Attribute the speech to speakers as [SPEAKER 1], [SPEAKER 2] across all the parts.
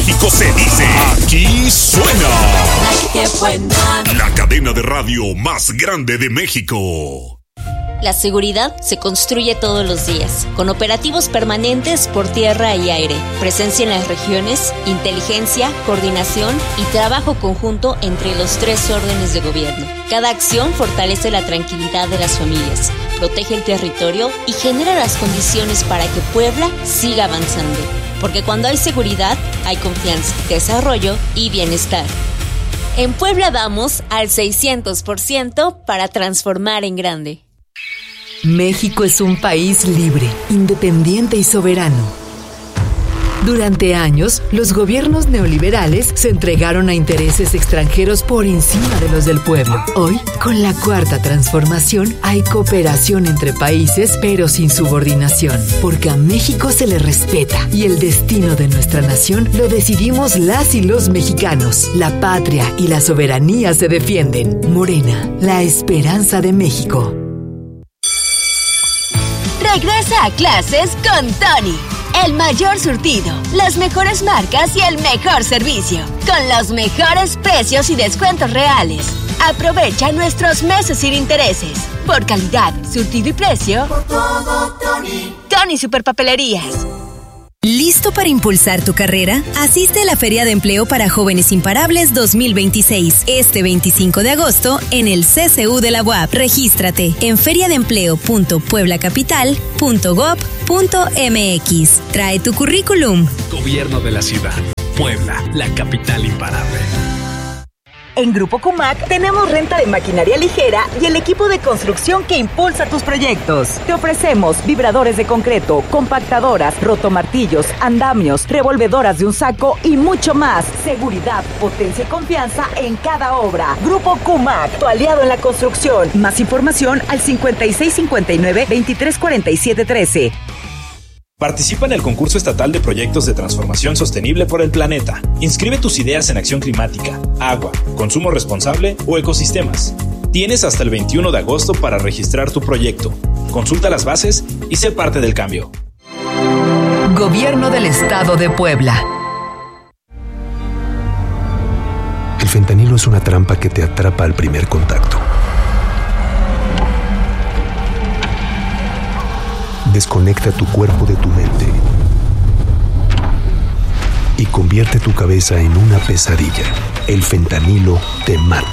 [SPEAKER 1] México se dice, aquí suena.
[SPEAKER 2] ¡Qué buena!
[SPEAKER 1] La cadena de radio más grande de México.
[SPEAKER 3] La seguridad se construye todos los días, con operativos permanentes por tierra y aire, presencia en las regiones, inteligencia, coordinación y trabajo conjunto entre los 3 órdenes de gobierno. Cada acción fortalece la tranquilidad de las familias, protege el territorio y genera las condiciones para que Puebla siga avanzando. Porque cuando hay seguridad, hay confianza, desarrollo y bienestar. En Puebla vamos al 600% para transformar en grande.
[SPEAKER 4] México es un país libre, independiente y soberano. Durante años, los gobiernos neoliberales se entregaron a intereses extranjeros por encima de los del pueblo. Hoy, con la Cuarta Transformación, hay cooperación entre países, pero sin subordinación. Porque a México se le respeta y el destino de nuestra nación lo decidimos las y los mexicanos. La patria y la soberanía se defienden. Morena, la esperanza de México.
[SPEAKER 5] Regresa a clases con Tony. El mayor surtido, las mejores marcas y el mejor servicio. Con los mejores precios y descuentos reales. Aprovecha nuestros meses sin intereses. Por calidad, surtido y precio.
[SPEAKER 2] Por todo, Tony.
[SPEAKER 5] Tony Superpapelerías.
[SPEAKER 6] ¿Listo para impulsar tu carrera? Asiste a la Feria de Empleo para Jóvenes Imparables 2026, este 25 de agosto en el CCU de la UAP. Regístrate en feriadeempleo.pueblacapital.gov.mx. Trae tu currículum.
[SPEAKER 7] Gobierno de la ciudad. Puebla, la capital imparable.
[SPEAKER 8] En Grupo Cumac tenemos renta de maquinaria ligera y el equipo de construcción que impulsa tus proyectos. Te ofrecemos vibradores de concreto, compactadoras, rotomartillos, andamios, revolvedoras de un saco y mucho más. Seguridad, potencia y confianza en cada obra. Grupo Cumac, tu aliado en la construcción. Más información al 5659-234713.
[SPEAKER 9] Participa en el concurso estatal de proyectos de transformación sostenible por el planeta. Inscribe tus ideas en acción climática, agua, consumo responsable o ecosistemas. Tienes hasta el 21 de agosto para registrar tu proyecto. Consulta las bases y sé parte del cambio.
[SPEAKER 4] Gobierno del Estado de Puebla.
[SPEAKER 10] El fentanilo es una trampa que te atrapa al primer contacto. Desconecta tu cuerpo de tu mente y convierte tu cabeza en una pesadilla. El fentanilo te mata.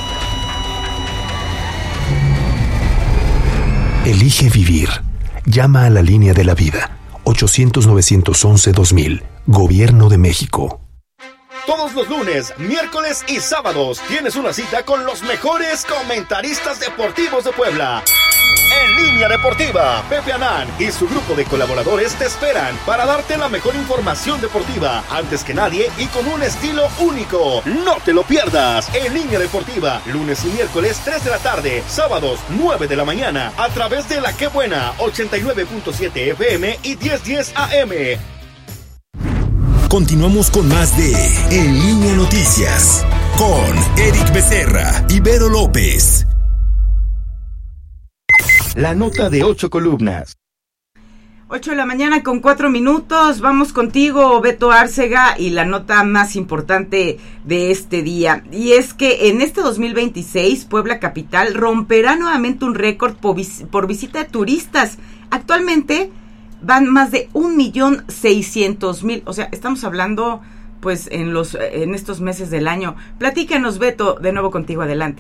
[SPEAKER 10] Elige vivir. Llama a la línea de la vida. 800-911-2000. Gobierno de México.
[SPEAKER 11] Todos los lunes, miércoles y sábados tienes una cita con los mejores comentaristas deportivos de Puebla. En Línea Deportiva, Pepe Anán y su grupo de colaboradores te esperan para darte la mejor información deportiva antes que nadie y con un estilo único. No te lo pierdas. En Línea Deportiva, lunes y miércoles 3 de la tarde, sábados 9 de la mañana a través de La Qué Buena 89.7 FM y 1010 AM.
[SPEAKER 1] Continuamos con más de En Línea Noticias con Eric Becerra y Vero López.
[SPEAKER 11] La nota de 8 columnas.
[SPEAKER 12] 8 de la mañana con 4 minutos. Vamos contigo, Beto Árcega, y la nota más importante de este día. Y es que en este 2026, Puebla Capital romperá nuevamente un récord por visita de turistas. Actualmente van más de 1,600,000. O sea, estamos hablando pues en estos meses del año. Platícanos, Beto, de nuevo contigo, adelante.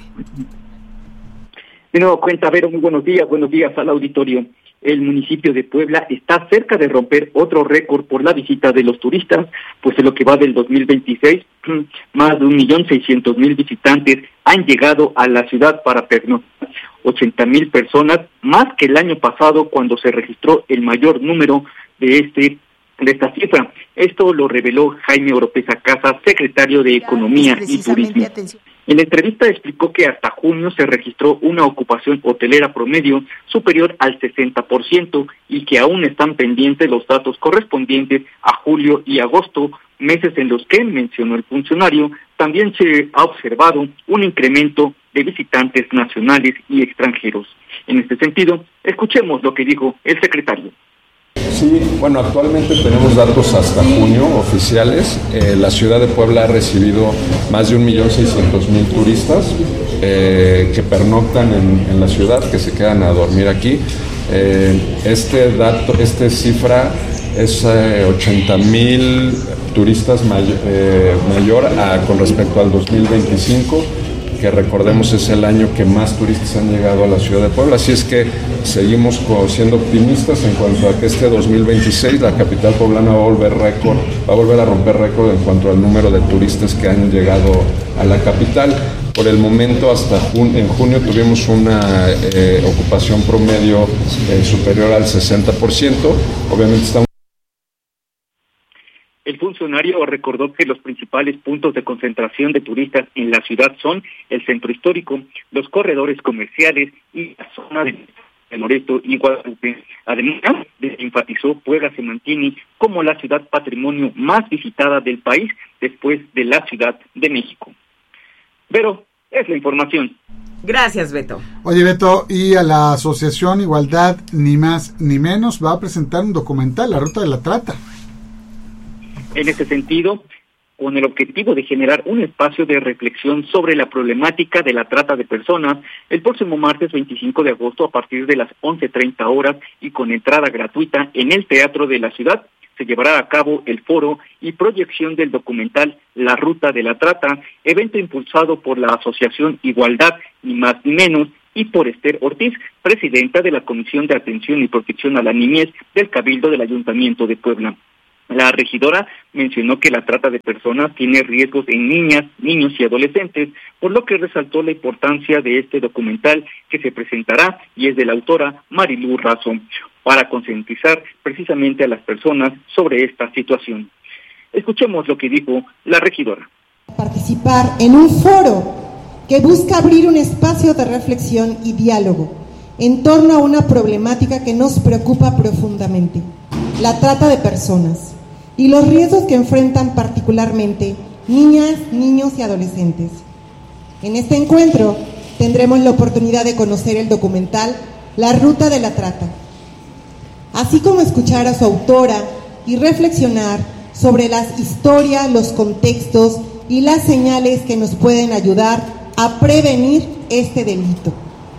[SPEAKER 13] De nuevo cuenta, Vero, muy buenos días al auditorio. El municipio de Puebla está cerca de romper otro récord por la visita de los turistas, pues en lo que va del 2026, más de 1,600,000 visitantes han llegado a la ciudad para pernoctar. 80,000 personas, más que el año pasado cuando se registró el mayor número de esta cifra. Esto lo reveló Jaime Oropesa Casas, secretario de Economía y Turismo. En la entrevista explicó que hasta junio se registró una ocupación hotelera promedio superior al 60% y que aún están pendientes los datos correspondientes a julio y agosto, meses en los que, mencionó el funcionario, también se ha observado un incremento de visitantes nacionales y extranjeros. En este sentido, escuchemos lo que dijo el secretario.
[SPEAKER 14] Sí, bueno, actualmente tenemos datos hasta junio oficiales. La ciudad de Puebla ha recibido más de 1.600.000 turistas que pernoctan en la ciudad, que se quedan a dormir aquí. Esta cifra es 80.000 turistas mayor con respecto al 2025, que recordemos es el año que más turistas han llegado a la ciudad de Puebla. Así es que seguimos siendo optimistas en cuanto a que este 2026 la capital poblana va a volver a romper récord en cuanto al número de turistas que han llegado a la capital. Por el momento, hasta en junio tuvimos una ocupación promedio superior al 60%. Obviamente estamos...
[SPEAKER 13] El funcionario recordó que los principales puntos de concentración de turistas en la ciudad son el centro histórico, los corredores comerciales y la zona de Loreto y Guadalupe. Además, enfatizó, Puebla se mantiene como la ciudad patrimonio más visitada del país después de la Ciudad de México. Pero es la información.
[SPEAKER 12] Gracias, Beto.
[SPEAKER 15] Oye, Beto, y a la Asociación Igualdad Ni Más Ni Menos va a presentar un documental, La Ruta de la Trata.
[SPEAKER 13] En este sentido, con el objetivo de generar un espacio de reflexión sobre la problemática de la trata de personas, el próximo martes 25 de agosto a partir de las 11:30 horas y con entrada gratuita en el Teatro de la Ciudad, se llevará a cabo el foro y proyección del documental La Ruta de la Trata, evento impulsado por la Asociación Igualdad Ni Más Ni Menos y por Esther Ortiz, presidenta de la Comisión de Atención y Protección a la Niñez del Cabildo del Ayuntamiento de Puebla. La regidora mencionó que la trata de personas tiene riesgos en niñas, niños y adolescentes, por lo que resaltó la importancia de este documental que se presentará y es de la autora Marilú Razo, para concientizar precisamente a las personas sobre esta situación. Escuchemos lo que dijo la regidora.
[SPEAKER 16] Participar en un foro que busca abrir un espacio de reflexión y diálogo en torno a una problemática que nos preocupa profundamente, la trata de personas y los riesgos que enfrentan particularmente niñas, niños y adolescentes. En este encuentro tendremos la oportunidad de conocer el documental La Ruta de la Trata, así como escuchar a su autora y reflexionar sobre las historias, los contextos y las señales que nos pueden ayudar a prevenir este delito.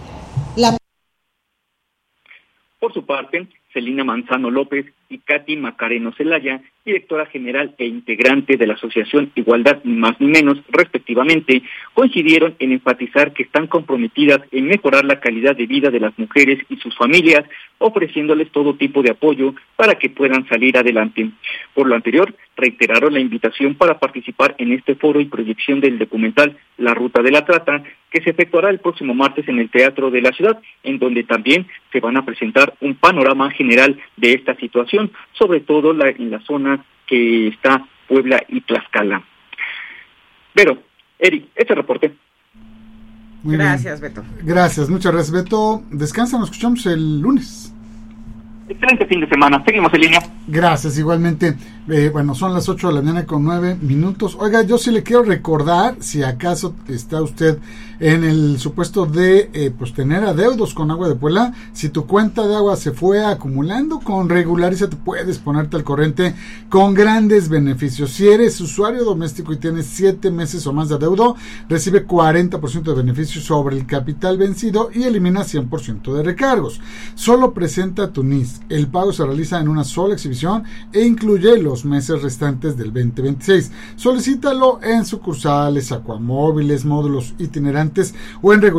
[SPEAKER 13] Por su parte, Celina Manzano López y Katy Macareno Celaya, directora general e integrante de la Asociación Igualdad Ni Más Ni Menos, respectivamente, coincidieron en enfatizar que están comprometidas en mejorar la calidad de vida de las mujeres y sus familias, ofreciéndoles todo tipo de apoyo para que puedan salir adelante. Por lo anterior, reiteraron la invitación para participar en este foro y proyección del documental La Ruta de la Trata, que se efectuará el próximo martes en el Teatro de la Ciudad, en donde también se van a presentar un panorama general de esta situación, sobre todo en la zona que está Puebla y Tlaxcala. Pero, Eric, este reporte.
[SPEAKER 12] Muy gracias, bien. Beto.
[SPEAKER 15] Gracias, muchas gracias, Beto. Descansa, nos escuchamos el lunes.
[SPEAKER 13] Excelente fin de semana, seguimos en línea.
[SPEAKER 15] Gracias, igualmente. Bueno, son las 8 de la mañana con 9 minutos. Oiga, yo sí le quiero recordar, si acaso está usted en el supuesto de pues tener adeudos con Agua de Puebla, si tu cuenta de agua se fue acumulando, con Regularízate puedes ponerte al corriente con grandes beneficios. Si eres usuario doméstico y tienes 7 meses o más de adeudo, recibe 40% de beneficios sobre el capital vencido y elimina 100% de recargos. Solo presenta tu NIS. El pago se realiza en una sola exhibición e incluye los meses restantes del 2026. Solicítalo en sucursales, acuamóviles, módulos itinerantes o en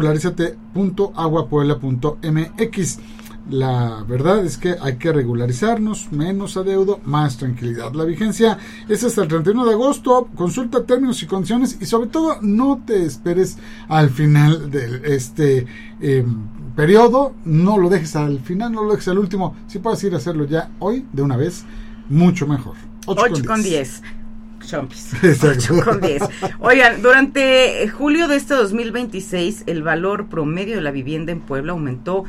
[SPEAKER 15] regularizate.aguapuebla.mx. La verdad es que hay que regularizarnos, menos adeudo, más tranquilidad. La vigencia es hasta el 31 de agosto. Consulta términos y condiciones y sobre todo no te esperes al final de periodo. No lo dejes al final, no lo dejes al último. Si puedes ir a hacerlo ya hoy, de una vez, mucho mejor.
[SPEAKER 12] 8:10. Chompis. 8:10. Oigan, durante julio de este 2026, el valor promedio de la vivienda en Puebla aumentó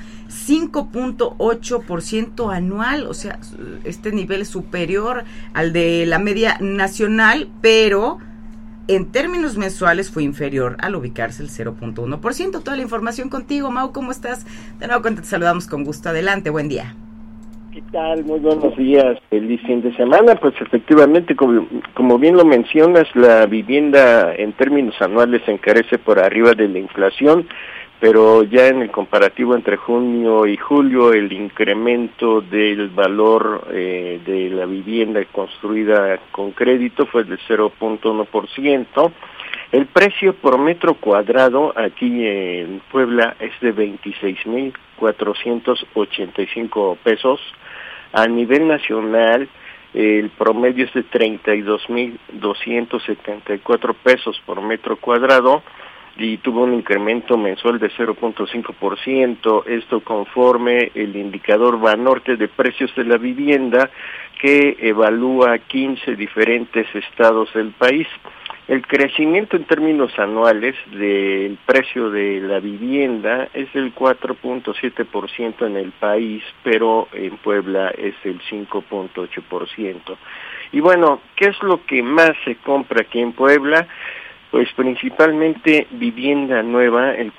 [SPEAKER 12] 5.8% anual, o sea, este nivel es superior al de la media nacional, pero en términos mensuales fue inferior al ubicarse el 0.1%. Toda la información contigo, Mau, ¿cómo estás? De nuevo te saludamos con gusto. Adelante, buen día.
[SPEAKER 17] ¿Qué tal? Muy buenos días, feliz fin de semana. Pues efectivamente, como bien lo mencionas, la vivienda en términos anuales se encarece por arriba de la inflación, pero ya en el comparativo entre junio y julio el incremento del valor de la vivienda construida con crédito fue del 0.1%. El precio por metro cuadrado aquí en Puebla es de 26,485 pesos. A nivel nacional, el promedio es de 32,274 pesos por metro cuadrado y tuvo un incremento mensual de 0.5%, esto conforme el indicador Banorte de precios de la vivienda que evalúa 15 diferentes estados del país. El crecimiento en términos anuales del precio de la vivienda es del 4.7% en el país, pero en Puebla es el 5.8%. Y bueno, ¿qué es lo que más se compra aquí en Puebla? Pues principalmente vivienda nueva, el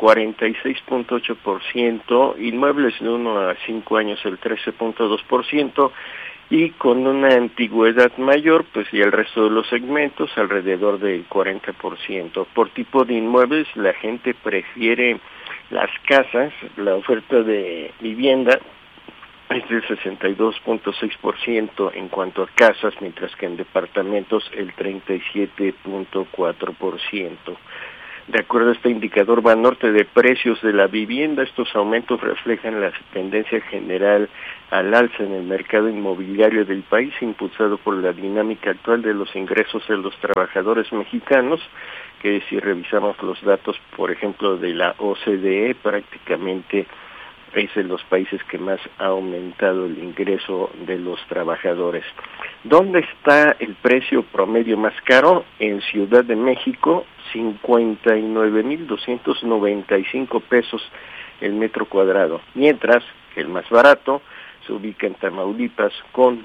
[SPEAKER 17] 46.8%, inmuebles de 1 a 5 años, el 13.2%, y con una antigüedad mayor, pues y el resto de los segmentos alrededor del 40%. Por tipo de inmuebles, la gente prefiere las casas, la oferta de vivienda es del 62.6% en cuanto a casas, mientras que en departamentos el 37.4%. De acuerdo a este indicador Banorte de precios de la vivienda, estos aumentos reflejan la tendencia general al alza en el mercado inmobiliario del país, impulsado por la dinámica actual de los ingresos de los trabajadores mexicanos, que si revisamos los datos, por ejemplo, de la OCDE, prácticamente es de los países que más ha aumentado el ingreso de los trabajadores. ¿Dónde está el precio promedio más caro? En Ciudad de México, 59,295 pesos el metro cuadrado, mientras que el más barato se ubica en Tamaulipas con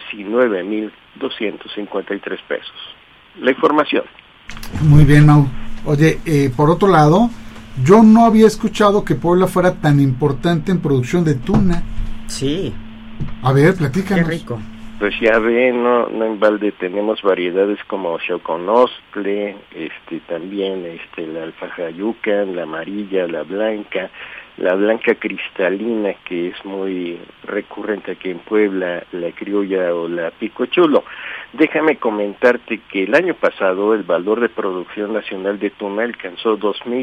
[SPEAKER 17] 19,253 pesos. La información.
[SPEAKER 15] Muy bien, Mau. Oye, por otro lado, yo no había escuchado que Puebla fuera tan importante en producción de tuna.
[SPEAKER 12] Sí.
[SPEAKER 15] A ver, platícanos.
[SPEAKER 12] Qué rico.
[SPEAKER 17] Pues ya ven, no en balde tenemos variedades como Xoconostle, también la alfajayucan, la amarilla, la blanca cristalina, que es muy recurrente aquí en Puebla, la criolla o la picochulo. Déjame comentarte que el año pasado el valor de producción nacional de tuna alcanzó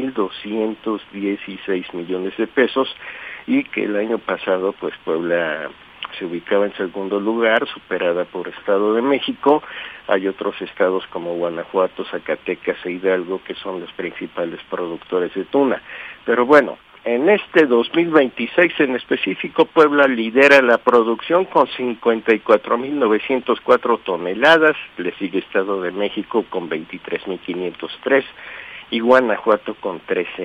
[SPEAKER 17] 2,216 millones de pesos y que el año pasado pues Puebla se ubicaba en segundo lugar, superada por Estado de México. Hay otros estados como Guanajuato, Zacatecas e Hidalgo que son los principales productores de tuna. Pero bueno, en este 2026 en específico, Puebla lidera la producción con 54,904 toneladas, le sigue Estado de México con 23,503 y Guanajuato con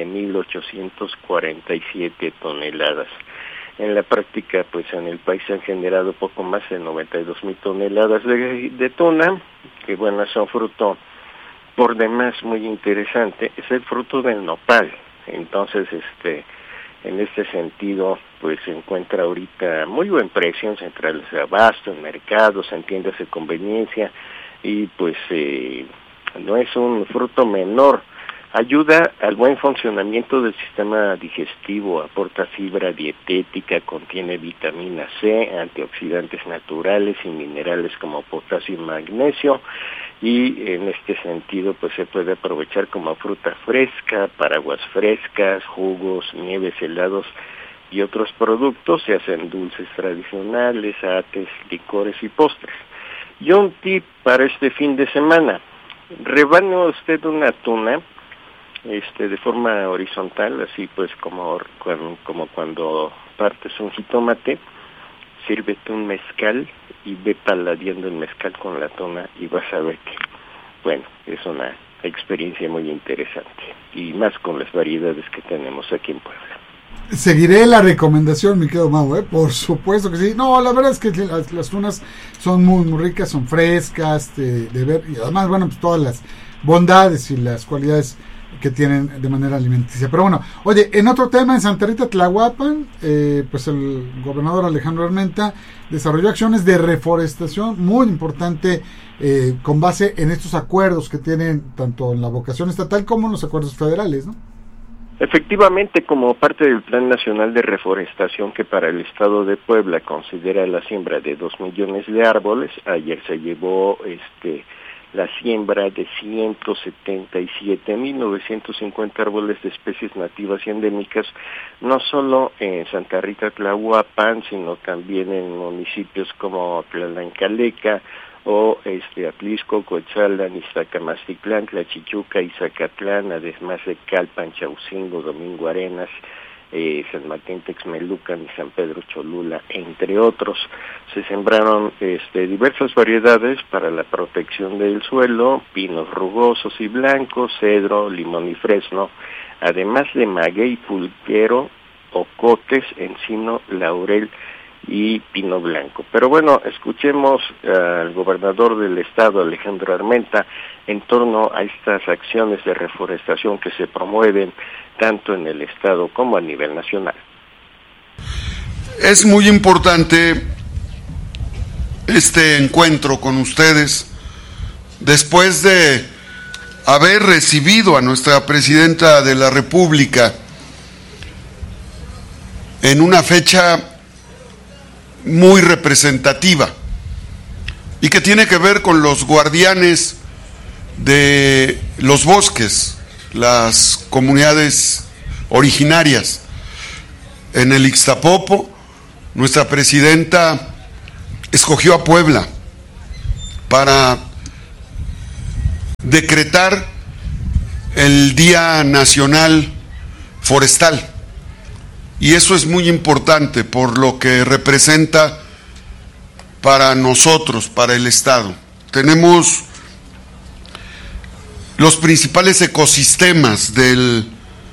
[SPEAKER 17] 13,847 toneladas. En la práctica, pues en el país se han generado poco más de 92,000 toneladas de tuna, que bueno, son fruto por demás muy interesante, es el fruto del nopal. Entonces, en este sentido, pues se encuentra ahorita muy buen precio en centrales de abasto, en mercados, en tiendas de conveniencia, y pues no es un fruto menor. Ayuda al buen funcionamiento del sistema digestivo, aporta fibra dietética, contiene vitamina C, antioxidantes naturales y minerales como potasio y magnesio, y en este sentido pues se puede aprovechar como fruta fresca, para aguas frescas, jugos, nieves, helados y otros productos. Se hacen dulces tradicionales, ates, licores y postres. Y un tip para este fin de semana: rebane usted una tuna de forma horizontal, así pues como cuando partes un jitomate, sírvete un mezcal y ve paladeando el mezcal con la tuna y vas a ver que, bueno, es una experiencia muy interesante, y más con las variedades que tenemos aquí en Puebla.
[SPEAKER 15] Seguiré la recomendación, mi querido Mau, por supuesto que sí. No, la verdad es que las tunas son muy, muy ricas, son frescas de ver, y además, bueno, pues todas las bondades y las cualidades que tienen de manera alimenticia. Pero bueno, oye, en otro tema, en Santa Rita Tlahuapan, pues el gobernador Alejandro Armenta desarrolló acciones de reforestación muy importante con base en estos acuerdos que tienen tanto en la vocación estatal como en los acuerdos federales, ¿no?
[SPEAKER 17] Efectivamente, como parte del Plan Nacional de Reforestación que para el Estado de Puebla considera la siembra de 2 millones de árboles, ayer se llevó la siembra de 177.950 árboles de especies nativas y endémicas, no solo en Santa Rita Tlahuapan, sino también en municipios como Tlalancaleca, o Atlisco, Coetzalan, Iztacamastitlán, Tlachichuca y Zacatlán, además de Calpan, Chaucingo, Domingo Arenas, San Martín Texmelucan y San Pedro Cholula, entre otros. Se sembraron diversas variedades para la protección del suelo, pinos rugosos y blancos, cedro, limón y fresno, además de maguey, pulquero, ocotes, encino, laurel y pino blanco. Pero bueno, escuchemos al gobernador del estado, Alejandro Armenta, en torno a estas acciones de reforestación que se promueven tanto en el estado como a nivel nacional.
[SPEAKER 18] Es muy importante este encuentro con ustedes después de haber recibido a nuestra presidenta de la República en una fecha muy representativa y que tiene que ver con los guardianes de los bosques, las comunidades originarias. En el Ixtapopo, nuestra presidenta escogió a Puebla para decretar el Día Nacional Forestal. Y eso es muy importante por lo que representa para nosotros, para el Estado. Tenemos los principales ecosistemas del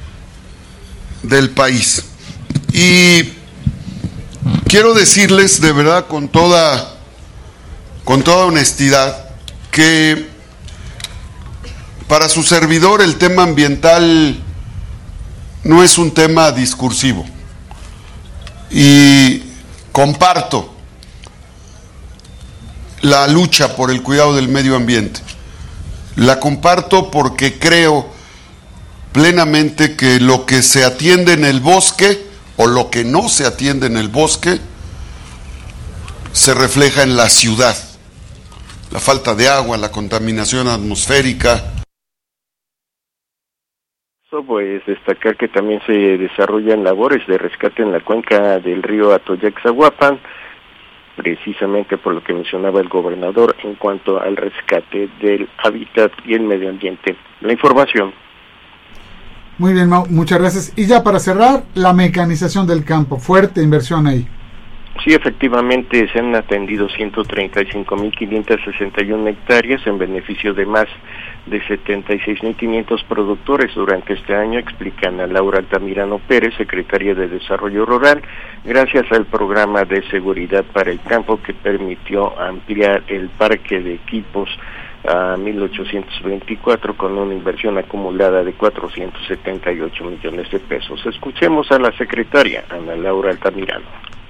[SPEAKER 18] país. Y quiero decirles de verdad con toda honestidad que para su servidor el tema ambiental no es un tema discursivo. Y comparto la lucha por el cuidado del medio ambiente. La comparto porque creo plenamente que lo que se atiende en el bosque o lo que no se atiende en el bosque se refleja en la ciudad. La falta de agua, la contaminación atmosférica.
[SPEAKER 17] Pues destacar que también se desarrollan labores de rescate en la cuenca del río Atoyac-Zahuapan, precisamente por lo que mencionaba el gobernador en cuanto al rescate del hábitat y el medio ambiente. La información.
[SPEAKER 15] Muy bien, Mau, muchas gracias. Y ya para cerrar, la mecanización del campo, fuerte inversión ahí.
[SPEAKER 17] Sí, efectivamente se han atendido 135.561 hectáreas en beneficio de más de 76.500 productores durante este año, explican a Laura Altamirano Pérez, secretaria de Desarrollo Rural, gracias al programa de seguridad para el campo que permitió ampliar el parque de equipos a 1.824 con una inversión acumulada de 478 millones de pesos. Escuchemos a la secretaria, Ana Laura Altamirano.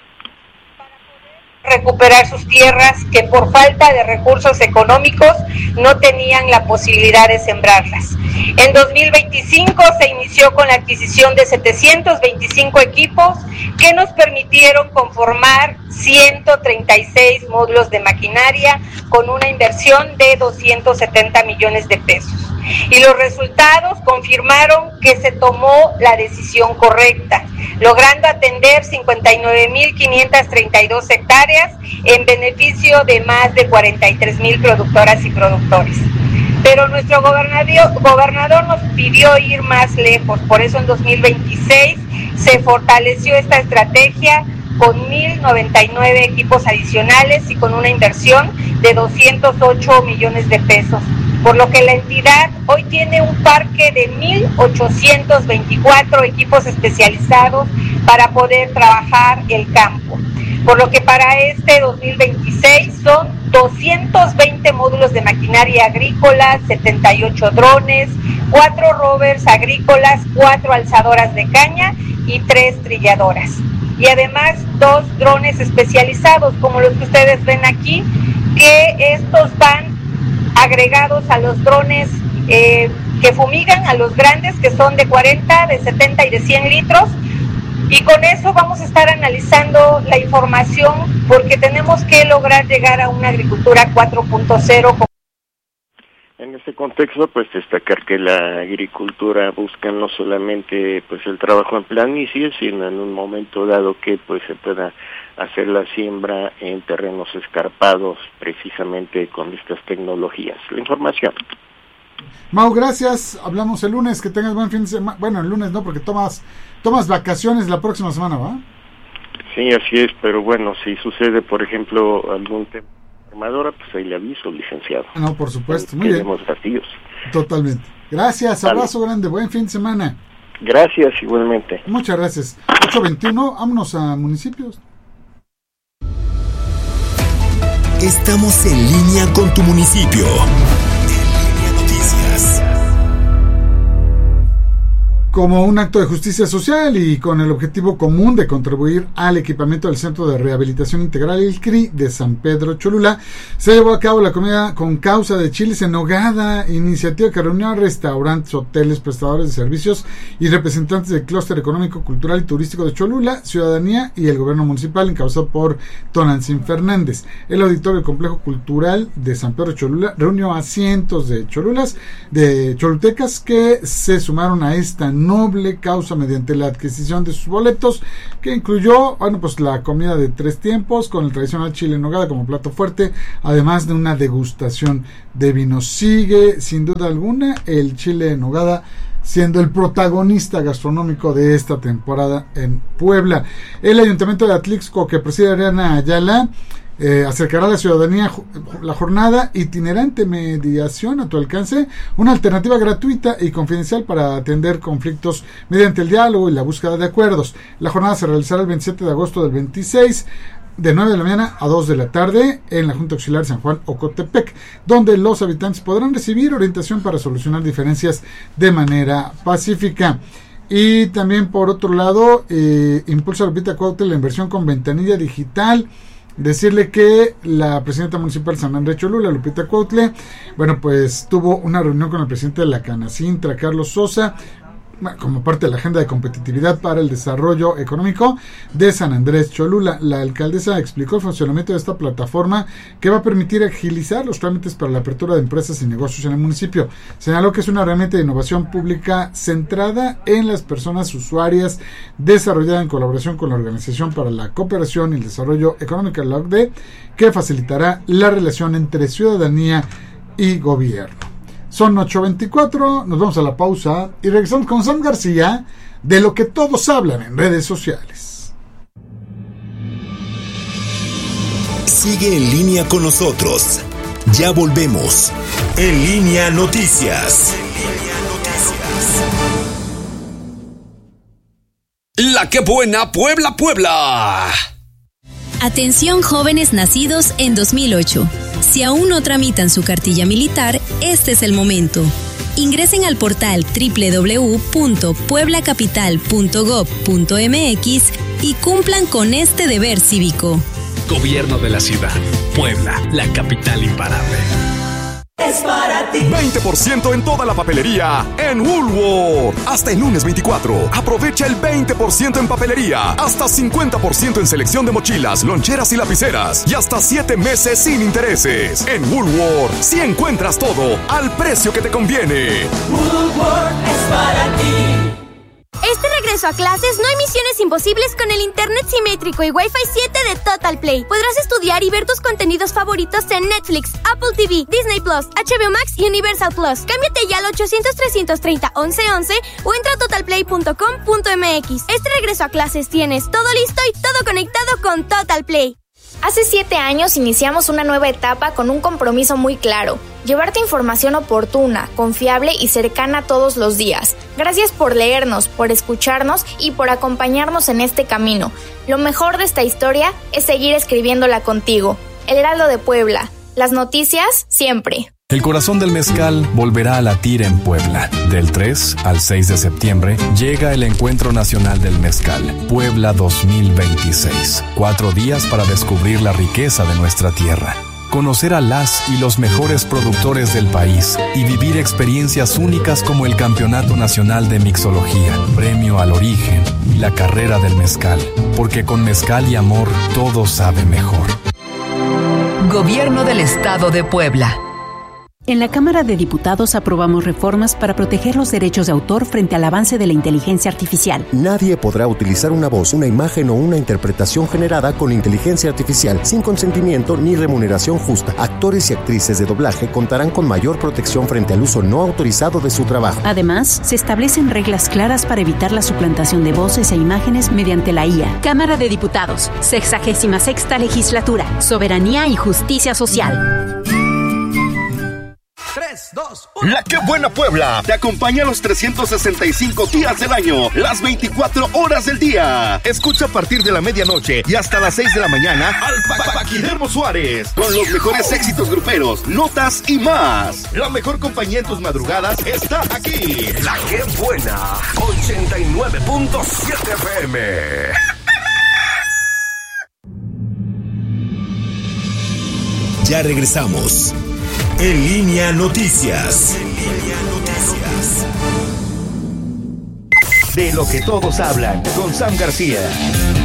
[SPEAKER 19] Recuperar sus tierras que por falta de recursos económicos no tenían la posibilidad de sembrarlas. En 2025 se inició con la adquisición de 725 equipos que nos permitieron conformar 136 módulos de maquinaria con una inversión de 270 millones de pesos. Y los resultados confirmaron que se tomó la decisión correcta, logrando atender 59.532 hectáreas en beneficio de más de 43.000 productoras y productores. Pero nuestro gobernador nos pidió ir más lejos, por eso en 2026 se fortaleció esta estrategia con 1.099 equipos adicionales y con una inversión de 208 millones de pesos, por lo que la entidad hoy tiene un parque de 1.824 equipos especializados para poder trabajar el campo, por lo que para este 2026 son 220 módulos de maquinaria agrícola, 78 drones, 4 rovers agrícolas, 4 alzadoras de caña y 3 trilladoras. Y además 2 drones especializados, como los que ustedes ven aquí, que estos van agregados a los drones que fumigan, a los grandes, que son de 40, de 70 y de 100 litros. Y con eso vamos a estar analizando la información, porque tenemos que lograr llegar a una agricultura 4.0.
[SPEAKER 17] En este contexto, pues destacar que la agricultura busca no solamente pues el trabajo en planicie, sino en un momento dado que pues se pueda hacer la siembra en terrenos escarpados, precisamente con estas tecnologías. La información.
[SPEAKER 15] Mau, gracias. Hablamos el lunes. Que tengas buen fin de semana. Bueno, el lunes no, porque tomas vacaciones la próxima semana, ¿va?
[SPEAKER 17] Sí, así es, pero bueno, si sucede, por ejemplo, algún tema armadora, pues ahí le aviso, licenciado.
[SPEAKER 15] No, por supuesto. Muy bien.
[SPEAKER 17] Vacíos.
[SPEAKER 15] Totalmente. Gracias, abrazo grande, buen fin de semana.
[SPEAKER 17] Gracias, igualmente.
[SPEAKER 15] Muchas gracias. 8:21, vámonos a municipios.
[SPEAKER 1] Estamos en línea con tu municipio.
[SPEAKER 15] Como un acto de justicia social y con el objetivo común de contribuir al equipamiento del Centro de Rehabilitación Integral, el CRI, de San Pedro Cholula, se llevó a cabo la comida con causa de chiles en nogada, iniciativa que reunió a restaurantes, hoteles, prestadores de servicios y representantes del clúster económico, cultural y turístico de Cholula, ciudadanía y el gobierno municipal, encabezado por Tonantzin Fernández. El auditorio del Complejo Cultural de San Pedro Cholula reunió a cientos de cholutecas que se sumaron a esta noble causa mediante la adquisición de sus boletos, que incluyó, pues la comida de 3 tiempos con el tradicional chile en nogada como plato fuerte, además de una degustación de vino. Sigue sin duda alguna el chile en nogada siendo el protagonista gastronómico de esta temporada en Puebla. El Ayuntamiento de Atlixco, que preside Ariana Ayala, acercará a la ciudadanía la jornada itinerante Mediación a tu alcance, una alternativa gratuita y confidencial para atender conflictos mediante el diálogo y la búsqueda de acuerdos. La jornada se realizará el 27 de agosto del 26, de 9 de la mañana a 2 de la tarde en la Junta Auxiliar San Juan Ocotepec, donde los habitantes podrán recibir orientación para solucionar diferencias de manera pacífica. Y también, por otro lado, impulsa Lupita Cuautla la inversión con ventanilla digital. Decirle que la presidenta municipal de San Andrés Cholula, Lupita Cuautla, pues tuvo una reunión con el presidente de la Canacintra, Carlos Sosa, como parte de la agenda de competitividad para el desarrollo económico de San Andrés Cholula. La alcaldesa explicó el funcionamiento de esta plataforma, que va a permitir agilizar los trámites para la apertura de empresas y negocios en el municipio. Señaló que es una herramienta de innovación pública centrada en las personas usuarias, desarrollada en colaboración con la Organización para la Cooperación y el Desarrollo Económico, la OCDE, que facilitará la relación entre ciudadanía y gobierno. Son 8:24, nos vamos a la pausa y regresamos con Sam García, de lo que todos hablan en redes sociales.
[SPEAKER 1] Sigue en línea con nosotros. Ya volvemos. En Línea Noticias.
[SPEAKER 7] La que buena Puebla, Puebla.
[SPEAKER 6] Atención jóvenes nacidos en 2008. Si aún no tramitan su cartilla militar, este es el momento. Ingresen al portal www.pueblacapital.gov.mx y cumplan con este deber cívico.
[SPEAKER 7] Gobierno de la ciudad. Puebla, la capital imparable.
[SPEAKER 2] Es para ti.
[SPEAKER 20] 20% en toda la papelería en Woolworth. Hasta el lunes 24. Aprovecha el 20% en papelería. Hasta 50% en selección de mochilas, loncheras y lapiceras. Y hasta 7 meses sin intereses. En Woolworth, si encuentras todo al precio que te conviene.
[SPEAKER 2] Woolworth es para ti.
[SPEAKER 21] Este regreso a clases no hay misiones imposibles con el internet simétrico y Wi-Fi 7 de Total Play. Podrás estudiar y ver tus contenidos favoritos en Netflix, Apple TV, Disney Plus, HBO Max y Universal Plus. Cámbiate ya al 800-330-1111 o entra a totalplay.com.mx. Este regreso a clases tienes todo listo y todo conectado con Total Play.
[SPEAKER 22] Hace 7 años iniciamos una nueva etapa con un compromiso muy claro: llevarte información oportuna, confiable y cercana todos los días. Gracias por leernos, por escucharnos y por acompañarnos en este camino. Lo mejor de esta historia es seguir escribiéndola contigo. El Heraldo de Puebla. Las noticias siempre.
[SPEAKER 7] El corazón del mezcal volverá a latir en Puebla. Del 3 al 6 de septiembre llega el Encuentro Nacional del Mezcal, Puebla 2026. 4 días para descubrir la riqueza de nuestra tierra, conocer a las y los mejores productores del país y vivir experiencias únicas como el Campeonato Nacional de Mixología, Premio al Origen y la Carrera del Mezcal. Porque con mezcal y amor todo sabe mejor.
[SPEAKER 4] Gobierno del Estado de Puebla.
[SPEAKER 3] En la Cámara de Diputados aprobamos reformas para proteger los derechos de autor frente al avance de la inteligencia artificial.
[SPEAKER 5] Nadie podrá utilizar una voz, una imagen o una interpretación generada con inteligencia artificial sin consentimiento ni remuneración justa. Actores y actrices de doblaje contarán con mayor protección frente al uso no autorizado de su trabajo.
[SPEAKER 3] Además, se establecen reglas claras para evitar la suplantación de voces e imágenes mediante la IA.
[SPEAKER 23] Cámara de Diputados, 66ª Legislatura, Soberanía y Justicia Social.
[SPEAKER 11] 3, 2, 1. La Qué Buena Puebla te acompaña los 365 días del año, las 24 horas del día. Escucha a partir de la medianoche y hasta las 6 de la mañana al Paquidermo Suárez con los mejores éxitos gruperos, notas y más. La mejor compañía en tus madrugadas está aquí.
[SPEAKER 1] La Qué Buena, 89.7 FM. Ya regresamos. En Línea Noticias.
[SPEAKER 11] De lo que todos hablan, con Sam García.